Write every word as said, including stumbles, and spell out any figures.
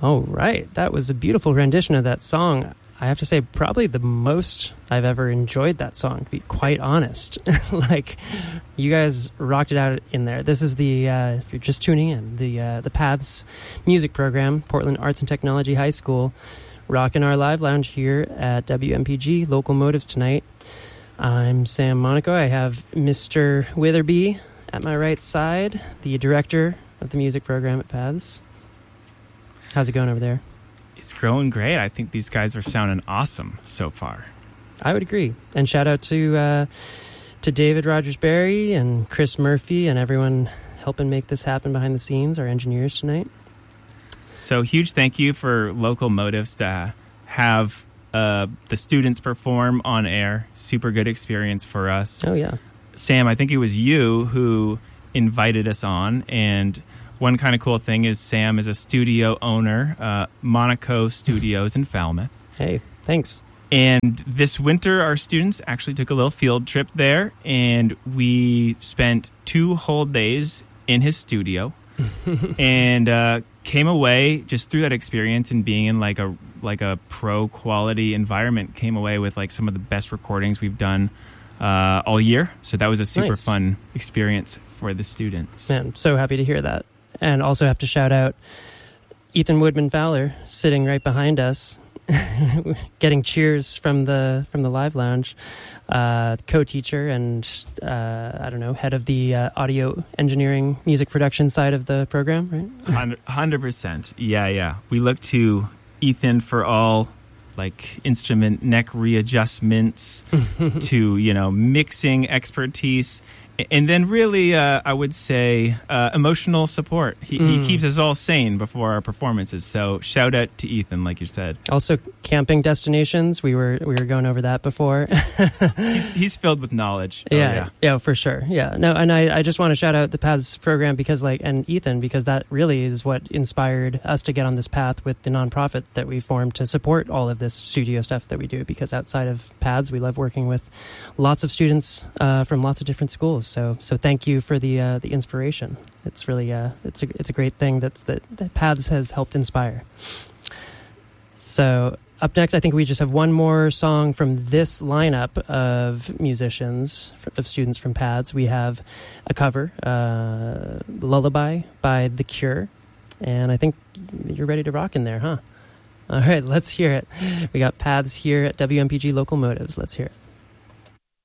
All right. That was a beautiful rendition of that song. I have to say, probably the most I've ever enjoyed that song, to be quite honest. Like, you guys rocked it out in there. This is the, uh, if you're just tuning in, the uh, the Paths music program, Portland Arts and Technology High School, rocking our live lounge here at W M P G Local Motives tonight. I'm Sam Monaco. I have Mister Witherby at my right side, the director of the music program at Paths. How's it going over there? It's growing great. I think these guys are sounding awesome so far. I would agree. And shout out to uh, to David Rogers-Berry and Chris Murphy and everyone helping make this happen behind the scenes, our engineers tonight. So huge thank you for Local Motives to have uh, the students perform on air. Super good experience for us. Oh, yeah. Sam, I think it was you who invited us on, and one kind of cool thing is Sam is a studio owner, uh, Monaco Studios in Falmouth. Hey, thanks. And this winter, our students actually took a little field trip there, and we spent two whole days in his studio, and uh, came away just through that experience and being in like a like a pro quality environment. Came away with like some of the best recordings we've done uh, all year. So that was a super Nice. fun experience for the students. Man, so happy to hear that. And also have to shout out Ethan Woodman Fowler sitting right behind us, getting cheers from the from the live lounge, uh, co-teacher and uh, I don't know, head of the uh, audio engineering, music production side of the program, right? one hundred percent. Yeah, yeah. We look to Ethan for all like instrument neck readjustments to, you know, mixing expertise. And then really, uh, I would say, uh, emotional support. He, Mm. he keeps us all sane before our performances. So shout out to Ethan, like you said. Also, camping destinations. We were we were going over that before. He's, he's filled with knowledge. Oh, yeah, yeah, for sure. Yeah, no, and I, I just want to shout out the Paths program because, like, and Ethan, because that really is what inspired us to get on this path with the nonprofit that we formed to support all of this studio stuff that we do. Because outside of Paths, we love working with lots of students uh, from lots of different schools. So, so thank you for the uh, the inspiration. It's really uh, it's a it's a great thing that's that, that Paths has helped inspire. So. Up next, I think we just have one more song from this lineup of musicians, of students from Paths. We have a cover, uh, Lullaby by The Cure. And I think you're ready to rock in there, huh? All right, let's hear it. We got Paths here at W M P G Local Motives. Let's hear it.